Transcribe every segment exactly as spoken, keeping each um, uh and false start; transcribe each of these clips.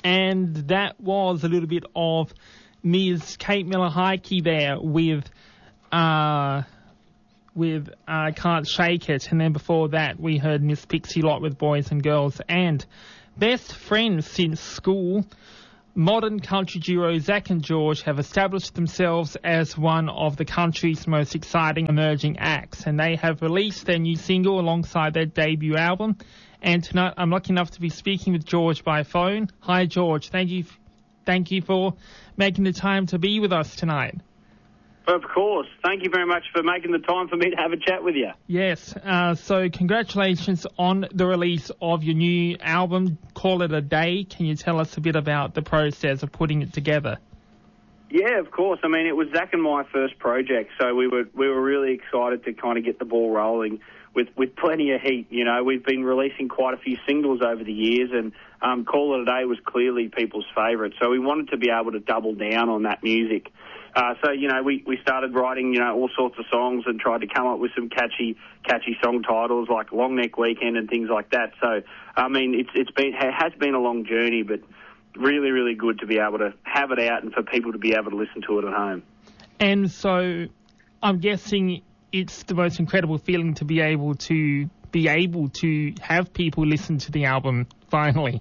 And that was a little bit of Miz Kate Miller-Heidke there with uh, with uh, Can't Shake It. And then before that, we heard Miss Pixie Lott with Boys and Girls. And best friends since school, modern country duo Zach and George have established themselves as one of the country's most exciting emerging acts. And they have released their new single alongside their debut album. And tonight I'm lucky enough to be speaking with George by phone. Hi, George. Thank you, thank you for making the time to be with us tonight. Of course. Thank you very much for making the time for me to have a chat with you. Yes. Uh, so congratulations on the release of your new album, Call It a Day. Can you tell us a bit about the process of putting it together? Yeah, of course. I mean, it was Zach and my first project, so we were we were really excited to kind of get the ball rolling with, with plenty of heat. You know, we've been releasing quite a few singles over the years, and um, Call It a Day was clearly people's favourite. So we wanted to be able to double down on that music. Uh, so, you know, we, we started writing, you know, all sorts of songs and tried to come up with some catchy catchy song titles like Long Neck Weekend and things like that. So, I mean, it's it's been it has been a long journey, but really, really good to be able to have it out and for people to be able to listen to it at home. And so I'm guessing it's the most incredible feeling to be able to be able to have people listen to the album finally.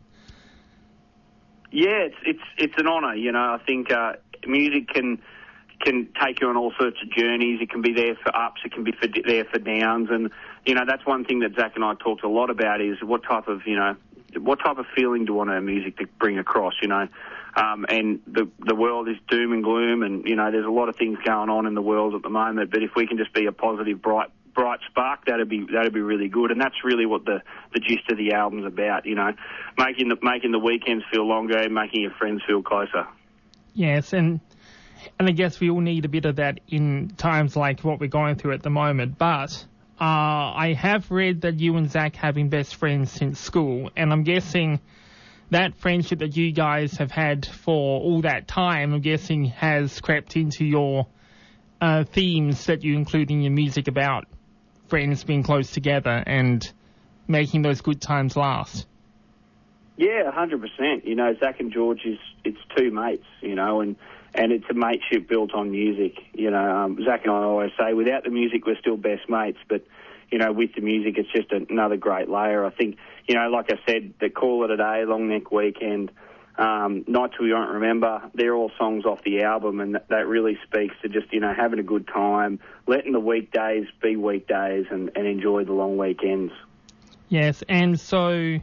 Yeah, it's it's it's an honour. You know, I think uh, music can can take you on all sorts of journeys. It can be there for ups, it can be for, there for downs, and you know that's one thing that Zach and I talked a lot about is what type of you know what type of feeling do we want our music to bring across. You know, um, and the the world is doom and gloom, and you know there's a lot of things going on in the world at the moment. But if we can just be a positive, bright bright spark, that'd be that'd be really good, and that's really what the, the gist of the album's about. You know, making the making the weekends feel longer, and making your friends feel closer. Yes, and and I guess we all need a bit of that in times like what we're going through at the moment. But uh, I have read that you and Zach have been best friends since school, and I'm guessing that friendship that you guys have had for all that time, I'm guessing, has crept into your uh, themes that you include in your music about friends being close together and making those good times last. Yeah, one hundred percent. You know, Zach and George is, it's two mates, you know, and, and it's a mateship built on music. You know, um, Zach and I always say, without the music, we're still best mates, but, you know, with the music, it's just another great layer. I think, you know, like I said, the Call It a Day, Long Neck Weekend, um, Nights We Won't Remember, they're all songs off the album, and that, that really speaks to just, you know, having a good time, letting the weekdays be weekdays, and, and enjoy the long weekends. Yes, and so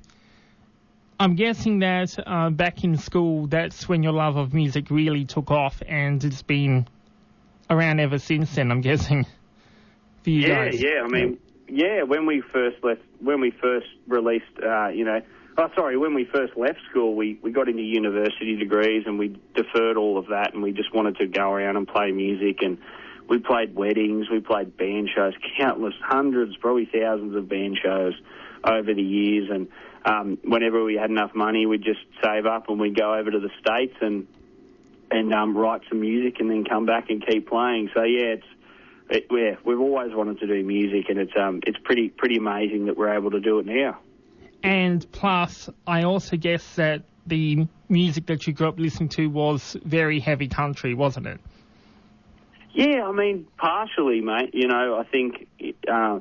I'm guessing that uh, back in school, that's when your love of music really took off, and it's been around ever since then, I'm guessing, for you yeah, guys. Yeah, yeah, I mean, yeah, when we first left, when we first released, uh, you know, oh, sorry, when we first left school, we, we got into university degrees and we deferred all of that, and we just wanted to go around and play music, and we played weddings, we played band shows, countless, hundreds, probably thousands of band shows over the years, and um, whenever we had enough money, we'd just save up and we'd go over to the States and and um, write some music and then come back and keep playing. So, yeah, it's it, yeah, we've always wanted to do music, and it's um it's pretty pretty amazing that we're able to do it now. And plus, I also guess that the music that you grew up listening to was very heavy country, wasn't it? Yeah, I mean, partially, mate. You know, I think uh,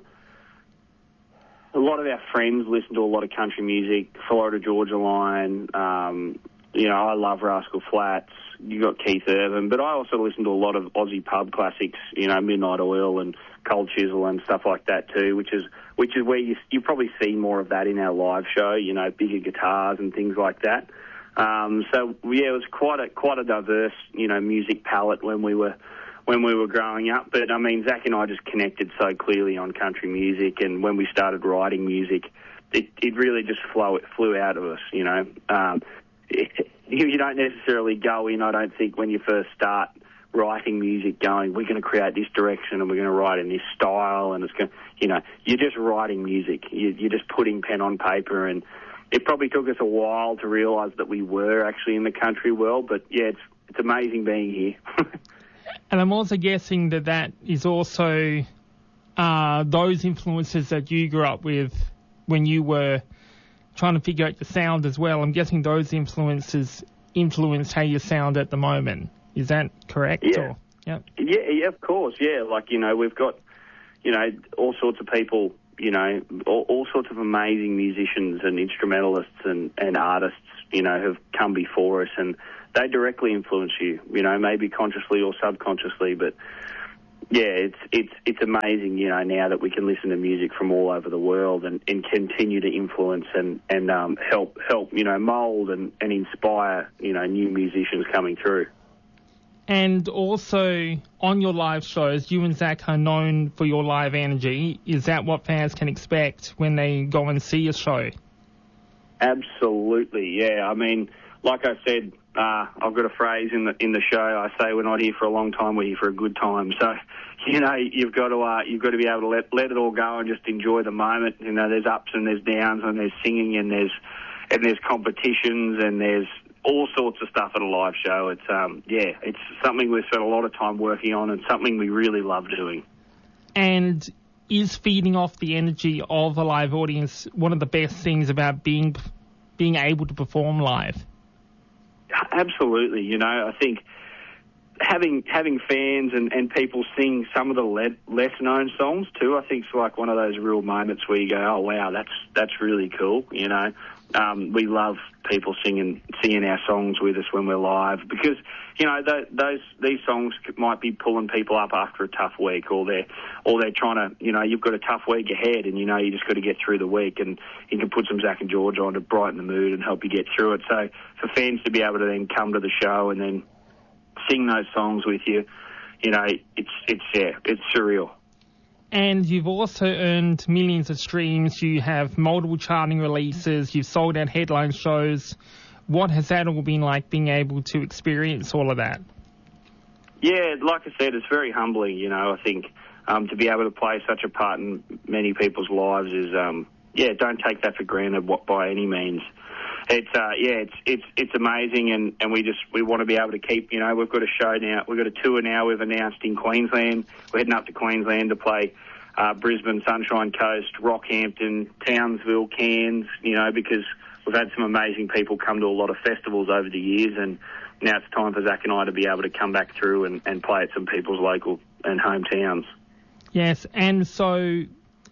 a lot of our friends listen to a lot of country music, Florida Georgia Line. Um, you know, I love Rascal Flatts. You got Keith Urban, but I also listen to a lot of Aussie pub classics. You know, Midnight Oil and Cold Chisel and stuff like that too, which is which is where you you probably see more of that in our live show. You know, bigger guitars and things like that. Um, so yeah, it was quite a quite a diverse you know music palette when we were. when we were growing up. But, I mean, Zach and I just connected so clearly on country music, and when we started writing music, it, it really just flow, it flew out of us, you know. Um, it, you don't necessarily go in, I don't think, when you first start writing music going, we're going to create this direction and we're going to write in this style, and it's going to, you know, you're just writing music. You, you're just putting pen on paper, and it probably took us a while to realise that we were actually in the country world, but, yeah, it's, it's amazing being here. And I'm also guessing that that is also uh, those influences that you grew up with when you were trying to figure out your sound as well. I'm guessing those influences influence how you sound at the moment. Is that correct? Yeah. Or, yeah. Yeah, yeah, of course, yeah. Like, you know, we've got, you know, all sorts of people, you know, all, all sorts of amazing musicians and instrumentalists and, and artists, you know, have come before us, and they directly influence you, you know, maybe consciously or subconsciously, but yeah, it's it's it's amazing, you know, now that we can listen to music from all over the world and, and continue to influence and, and um, help, help, you know, mould and, and inspire, you know, new musicians coming through. And also, on your live shows, you and Zach are known for your live energy. Is that what fans can expect when they go and see a show? Absolutely, yeah. I mean, like I said, uh, I've got a phrase in the in the show. I say we're not here for a long time, we're here for a good time. So, you know, you've got to uh, you've got to be able to let let it all go and just enjoy the moment. You know, there's ups and there's downs, and there's singing and there's and there's competitions and there's all sorts of stuff at a live show. It's um yeah, it's something we've spent a lot of time working on and something we really love doing. And is feeding off the energy of a live audience one of the best things about being being able to perform live? Absolutely. You know, I think having having fans and, and people sing some of the le- less known songs too, I think it's like one of those real moments where you go, oh wow, that's that's really cool. You know, um, we love people singing singing our songs with us when we're live, because you know th- those these songs might be pulling people up after a tough week, or they're or they're trying to, you know, you've got a tough week ahead, and you know you just got to get through the week, and you can put some Zach and George on to brighten the mood and help you get through it. So for fans to be able to then come to the show and then sing those songs with you, you know, it's it's yeah, it's surreal. And you've also earned millions of streams. You have multiple charting releases. You've sold out headline shows. What has that all been like, being able to experience all of that? Yeah, like I said, it's very humbling. You know, I think um, to be able to play such a part in many people's lives is, um, yeah, don't take that for granted by any means. It's uh, yeah, it's it's it's amazing, and, and we just we want to be able to keep. You know, we've got a show now, we've got a tour now. We've announced in Queensland. We're heading up to Queensland to play uh, Brisbane, Sunshine Coast, Rockhampton, Townsville, Cairns. You know, because we've had some amazing people come to a lot of festivals over the years, and now it's time for Zach and I to be able to come back through and, and play at some people's local and hometowns. Yes, and so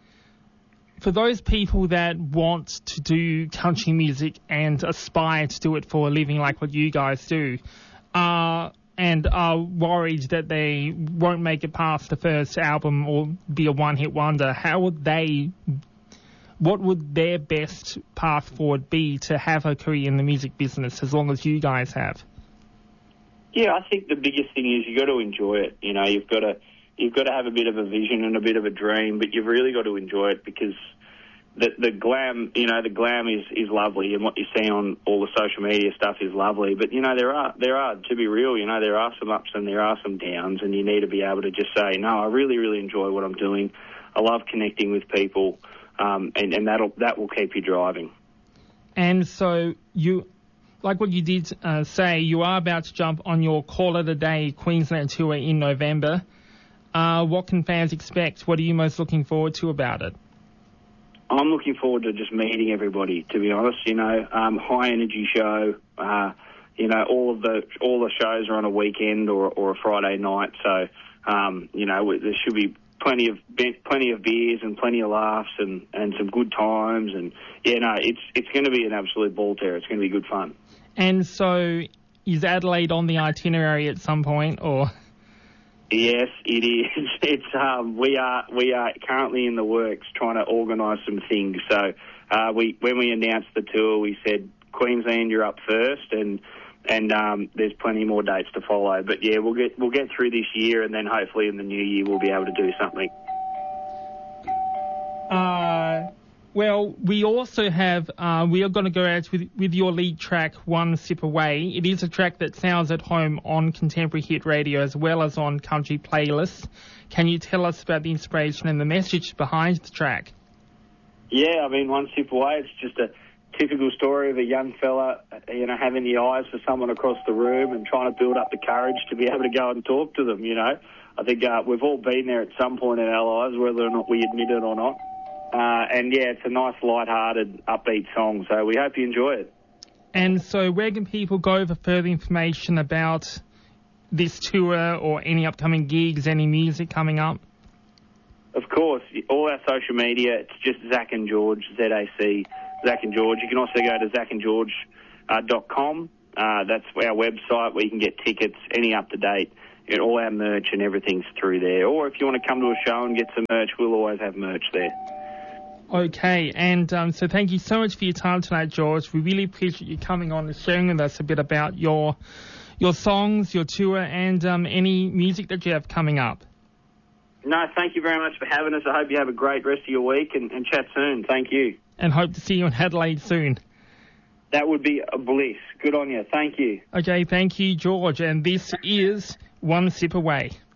for those people that want to do country music and aspire to do it for a living like what you guys do, uh, and are worried that they won't make it past the first album or be a one-hit wonder, how would they, what would their best path forward be to have a career in the music business as long as you guys have? Yeah, I think the biggest thing is you got to enjoy it. You know, you've got to you've got to have a bit of a vision and a bit of a dream, but you've really got to enjoy it, because the the glam, you know, the glam is, is lovely, and what you see on all the social media stuff is lovely. But you know, there are there are to be real, you know, there are some ups and there are some downs, and you need to be able to just say, no, I really really enjoy what I'm doing. I love connecting with people, um, and and that'll that will keep you driving. And so you, like what you did uh, say, you are about to jump on your Call It a Day Queensland tour in November. Uh, what can fans expect? What are you most looking forward to about it? I'm looking forward to just meeting everybody, to be honest. You know, um, high energy show. Uh, you know, all of the all the shows are on a weekend or, or a Friday night, so um, you know there should be plenty of plenty of beers and plenty of laughs and, and some good times. And yeah, no, it's it's going to be an absolute ball terror. It's going to be good fun. And so, is Adelaide on the itinerary at some point, or? Yes, it is. It's um, we are we are currently in the works trying to organise some things. So uh, we when we announced the tour, we said Queensland, you're up first, and and um, there's plenty more dates to follow. But yeah, we'll get we'll get through this year, and then hopefully in the new year we'll be able to do something. Uh. Well, we also have, uh, we are going to go out with, with your lead track, One Sip Away. It is a track that sounds at home on contemporary hit radio as well as on country playlists. Can you tell us about the inspiration and the message behind the track? Yeah, I mean, One Sip Away, it's just a typical story of a young fella, you know, having the eyes for someone across the room and trying to build up the courage to be able to go and talk to them, you know. I think uh, we've all been there at some point in our lives, whether or not we admit it or not. Uh, and, yeah, it's a nice, light-hearted, upbeat song, so we hope you enjoy it. And so where can people go for further information about this tour or any upcoming gigs, any music coming up? Of course, all our social media, it's just Zac and George, Z A C, Zac and George. You can also go to zac and george dot com. Uh, that's our website where you can get tickets, any up-to-date. You know, all our merch and everything's through there. Or if you want to come to a show and get some merch, we'll always have merch there. Okay, and um, so thank you so much for your time tonight, George. We really appreciate you coming on and sharing with us a bit about your your songs, your tour, and um, any music that you have coming up. No, thank you very much for having us. I hope you have a great rest of your week and, and chat soon. Thank you. And hope to see you in Adelaide soon. That would be a bliss. Good on you. Thank you. Okay, thank you, George. And this is One Sip Away.